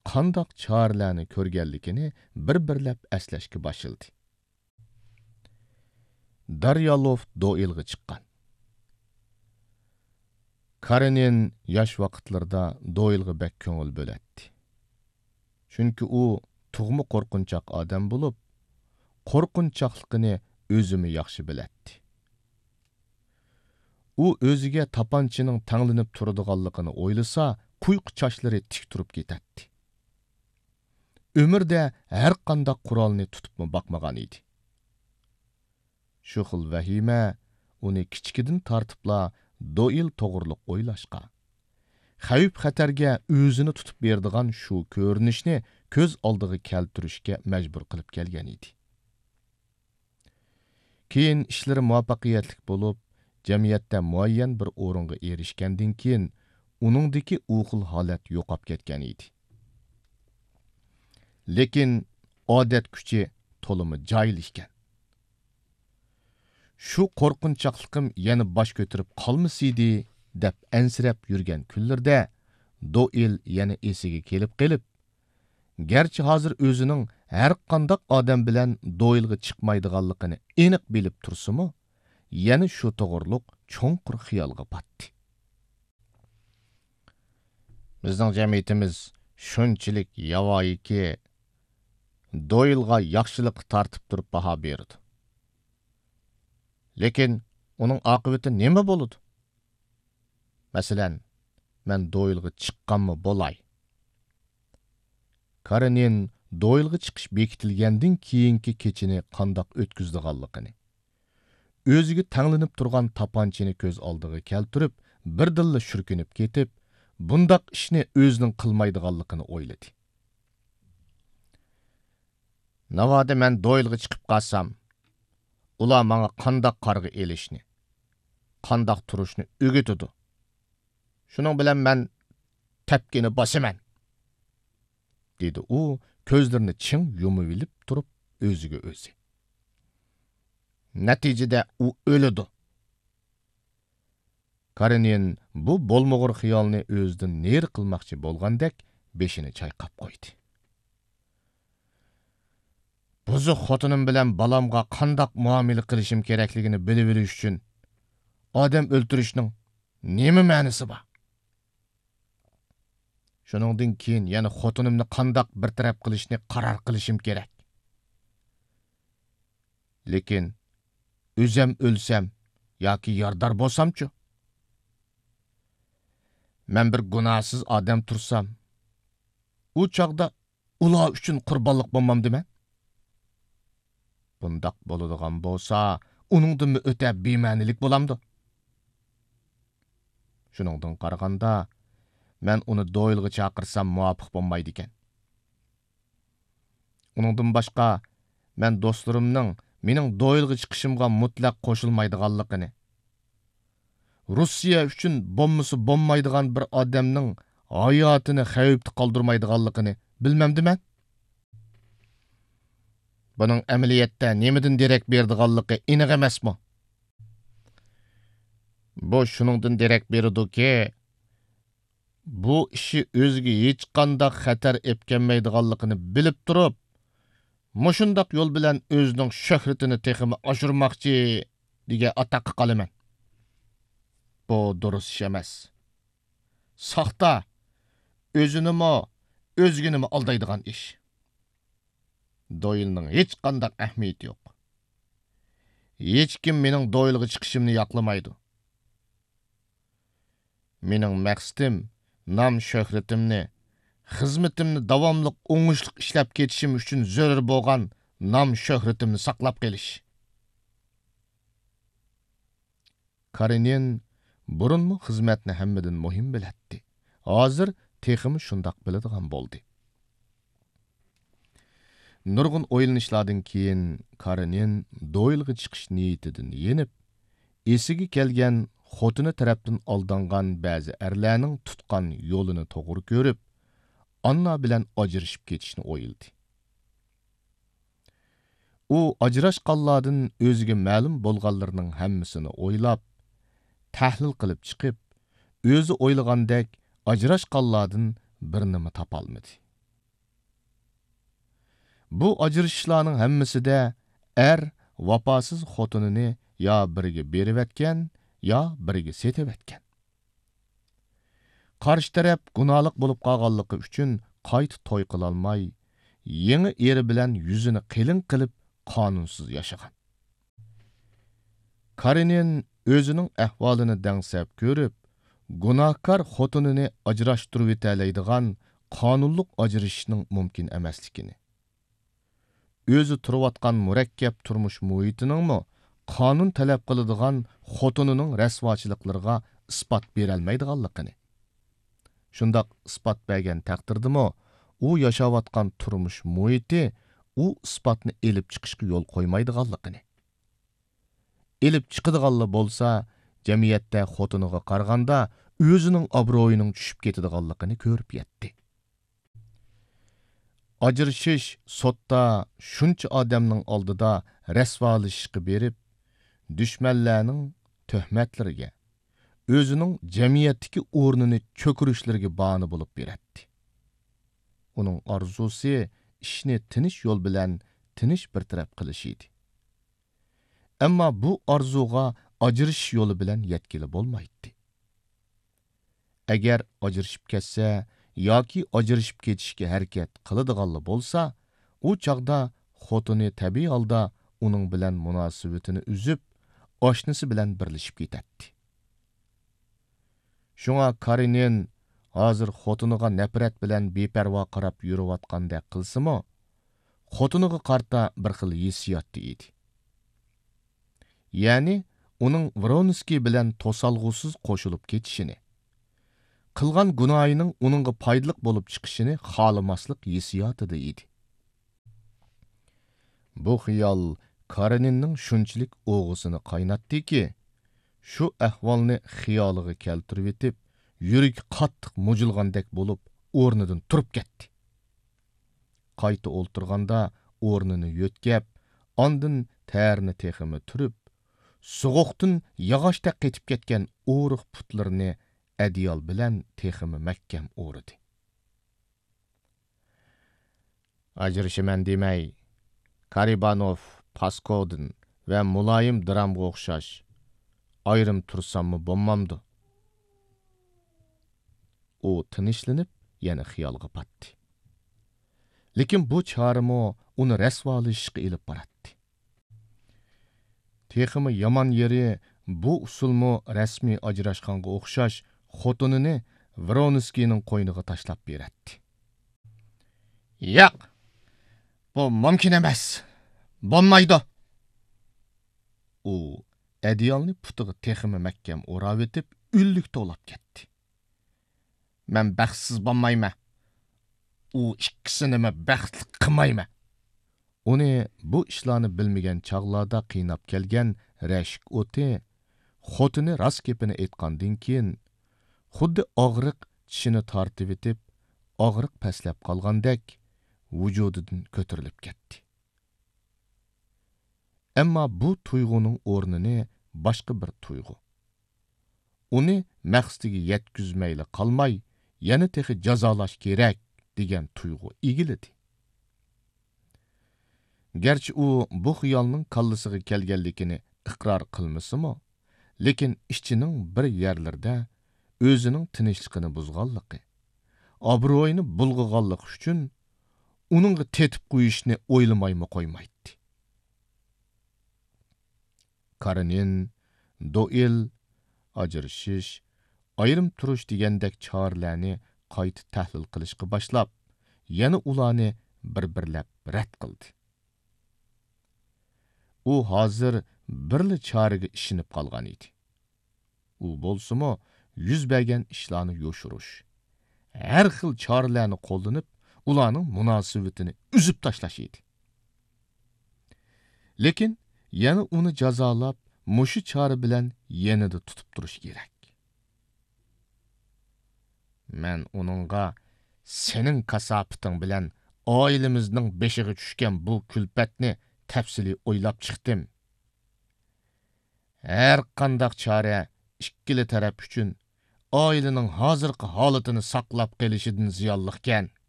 qandaq choralarni ko'rganligini bir-birlab eslashga başladı. Daryalov Doylga chiqqan. Karenin yosh vaqtlarida Doylga bek ko'ngil bo'latdi. Chunki u tug'ma qo'rqinchoq odam bo'lib, qo'rqinchoqligini o'zimi yaxshi bilatdi. U o'ziga tapanchining tanglinib turadiganligini o'ylasa, quyuq chochlari tik turib ketadi. Ömürdə hər qandaq quralını tutubmu baxmagan idi. Şu xil vahimə uni kichikidin tartibla Doyl to'g'riliq o'ylashqa, xavf-xatarga o'zini tutib berdigan shu ko'rinishni ko'z oldiga keltirishga majbur qilib kelgan edi. Keyin ishlari muvaffaqiyatli bo'lib, jamiyatda muayyan bir o'ringa erishgandan keyin uningdagi u xil holat yo'qolib ketgan edi. Lekin odat kuchi to'limi joylashgan. Shu qo'rqinchoqliqim yana bosh ko'tarib qolmasidi deb ansirab yurgan kunlarda Doyl yana esiga kelib qilib, garchi hozir o'zining har qanday odam bilan Doylga chiqmaydiganligini aniq bilib tursimi, yana shu to'g'riliq cho'nqur xiyolga patdi. Bizning jamiyatimiz shunchalik yavoyiki Doylga yaxshilik tartib turib baho berdi. Lekin uning oqibati nima bo'ladi? Masalan, men Doylga chiqqanmi bo'lay? Karenin Doylga chiqish bekitilgandan keyingi kechini qandoq o'tkazdiganligini, o'ziga tanglinib turgan tapanchini ko'z oldiga keltirib, birdilla shurkinib ketib, bundoq ishni o'zining qilmaydiganligini o'yladi. Navoda men Doylga chiqib qolsam, ular menga qandoq qarg'a elishni, qandoq turishni o'rgatadi. Shuning bilan men tepkini bosaman, dedi u, ko'zlarini ching yumib olib turib o'ziga o'zi. Natijada u o'ladi. Karenin bu bo'lmag'ur xiyolni o'zidan ner qilmoqchi bo'lgandek beshini chayqab qo'ydi. Buzuq xotinim bilan balamga qandoq muomala qilishim kerakligini bilib olish uchun odam o'ltirishning nima ma'nosi bor? Shuningdan keyin yana xotinimni qandoq bir taraf qilishni qaror qilishim kerak. Lekin o'zim o'lsam yoki yordar bo'lsam-chi? Men bir gunohsiz odam tursam, u chaqda ular uchun qurbonlik bo'lmamdimi? Bundaq bo'ladigan bo'lsa, uningdan o'ta bema'nilik bo'lamdi. Shuningdan qaraganda, men uni Doylga chaqirsam muvofiq bo'lmaydi ekan. Uningdan boshqa, men do'stlarimning mening Doylga chiqishimga mutlaq qo'shilmaydiganligini, Rossiya uchun bommasi bo'lmaydigan bir odamning hayotini xavfda qoldirmaydiganligini bilmamdiman? Buning amaliyotda nimadan derak berdiganligi aniq emasmi? Bu shuningdan derak beradi-ki, bu ishi o'ziga hech qanday xatar epkenmaydiganligini bilib turib, mushundaq yo'l bilan o'zining shuhratini teximi oshirmoqchi degan ataqqa qolaman. Bu durust ish emas. Saxta, o'zinimi, o'zginimi aldaydigan ish. Doylning hech qanday ahamiyati yo'q. Hech kim mening Doylga chiqishimni yoqlamaydi. Mening maqsadim nam shuhratimni, xizmatimni davomli o'ngishli ishlab ketishim uchun zarur bo'lgan nam shuhratimni saqlab qolish. Karenin burunmu xizmatni hammadan muhim bilatdi. Hozir teximi shundoq biladigan bo'ldi. Nurg'un o'ylanishlardan keyin Karenin Doylga chiqish niyatidan yenib, esiga kelgan xotini tarafdan aldangan ba'zi erlarning tutgan yo'lini to'g'ri ko'rib, Anna bilan ajrashib ketishni o'yladi. U ajrashqanlardan o'ziga ma'lum bo'lganlarning hammasini o'ylab, tahlil qilib chiqib, o'zi o'ylagandek ajrashqanlardan bir nima topolmadi. Bu ajrışışlarning hammasida er vafosiz xotinini yo biriga berib etgan, yo biriga setib etgan. Qarshi taraf gunohliq bo'lib qolganligi uchun qayta to'y qilolmay, yangi eri bilan yuzini qilin qilib qonunsiz yashagan. Karinin o'zining ahvolini dangsab ko'rib, gunohkor xotinini ajrashtirib etoladigan qonunliq ajrashishning mumkin emasligini, o'zi turayotgan murakkab turmush muhitiningmi qonun talab qiladigan xotinining rasvochiliklariga isbot berolmaydiganligini, shundoq isbot bergan taqdirdimi u yashayotgan turmush muhiti u isbotni elib chiqishga yo'l qo'ymaydiganligini, elib chiqadiganlar bo'lsa jamiyatda xotiniga qaraganda o'zining obro'yining tushib ketadiganligini ko'rib yetdi. Ajrashish sotda shuncha odamning oldida rasvolashishga berib, dushmanlarning tuhmatlariga, o'zining jamiyatdagi o'rnini cho'kirishlariga bahona bo'lib beradi. Uning orzusi ishni tinish yo'l bilan tinish bir taraf qilish edi. Ammo bu orzuga ajrashish yo'li bilan yetkili bo'lmaydi. Agar ajrashib ketsa yoki ajrashib ketishga harakat qiladiganlar bo'lsa, u chaqda xotini tabiiy holda uning bilan munosabatini uzib, oshnisi bilan birlashib ketadi. Shunga Karinin hozir xotiniga nafrat bilan beparvo qarab yurayotgandek qilsimi, xotiniga qarta bir xil hissiyot edi. Ya'ni uning Vronskiy bilan to'salg'usiz qo'shilib ketishini, qilgan gunohining uningga foydali bo'lib chiqishini xohlamaslik hissiyotida edi. Bu xiyol Karininning shunchalik o'g'isini qaynatdiki, shu ahvolni xiyoliga keltirib etib, yuragi qattiq mujilgandek bo'lib, o'rnidan turib ketdi. Qayta o'ltirganda o'rnini yo'tkab, ondan tarni teximi turib, so'g'uqdan yog'ochda qetib ketgan o'riq putlarini adiyol bilan teximi mahkam o'ridi. Ajrashaman demay, Karibanov, Paskodin va muloyim dramga o'xshash ayrim tursammi bo'lmamdi. U tinchlanib, yana xiyolga patdi. Lekin bu chorimi uni rasvolashishga elib boradi. Teximi yomon yeri bu usulmi rasmiy ajrashganga o'xshash xotinini Vronskiyning qo'yniga tashlab beradi. Yo'q, bu mumkin emas. Bo'lmaydi. U adiyolni putiga teximi mahkam o'rab etib, ullik to'lab ketdi. Men baxtsiz bo'lmayman. U ikkisini baxtli qilmayman. Uni bu ishlarni bilmagan chog'larda qiynab kelgan rashk o'ti xotini rost gapini aytgandan keyin xuddi og'riq tishini tortib etib, og'riq paslab qolgandek vujudidan ko'tarilib ketdi. Ammo bu tuyg'uning o'rnini boshqa bir tuyg'u, uni maqsadiga yetkazmayli qolmay, yana texi jazolash kerak degan tuyg'u egildi. Gerçi u bu xiyolning kallasiga kelganligini iqror qilmasimi, lekin ishchining bir yerlarda o'zining tinchligini buzganligi, obro'yini bulg'aganligi uchun uningga tetib qo'yishni o'ylamaymi qo'ymaydi. Karinin, Do'il, ajrashish, ayrim turish degandek choralarni qayta tahlil qilishga boshlab, yana ularni bir-birlab rad qildi. U hozir birli choraga ishinib qolgan edi. U bo'lsimi, yuz bergan ishlarni yo'shirish, har xil choralarni qo'llanib, ularning munosabatini uzib tashlash edi. Lekin yana uni jazolab, mushu chora bilan yanada tutib turish kerak. Men uningga sening kasopating bilan oilamizning beshiga tushgan bu kulfatni tafsili o'ylab chiqdim. Har qanday chora ikkili taraf uchun oilaning hozirgi holatini saqlab qolishidan ziyonliqkan.